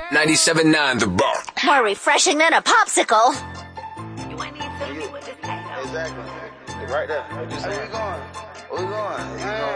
97.9 The Bar. More refreshing than a popsicle. You ain't even feeling me with this. Exactly. Right there. Where we going? Where we going?